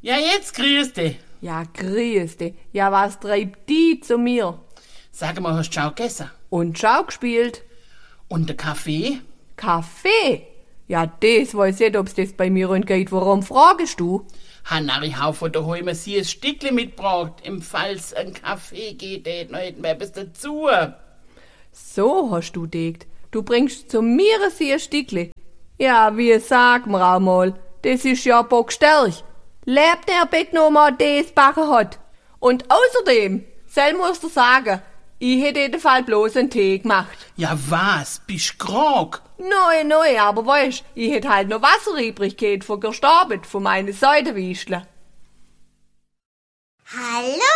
Ja, jetzt grüß dich. Ja, grüß dich. Ja, was treibt die zu mir? Sag mal, hast du schon gegessen? Und Schau gespielt? Und der Kaffee? Kaffee? Ja, das weiß ich nicht, ob's das bei mir geht. Warum fragst du? Haufer, da hol mir sie ein Stückle mitgebracht. Im Falls ein Kaffee geht, noch etwas dazu. So hast du degt. Du bringst zu mir ein Stückle. Ja, wie sag mir auch mal, das ist ja bockstärk. Lebt der Beck noch mal das Backen hat. Und außerdem, sel musst du sagen, ich hätte in dem Fall bloß einen Tee gemacht. Ja was, bist grog? Neu, aber weißt, ich hätte halt noch Wasser übrig gehabt von gestorben, von meinen Seidenwischle. Hallo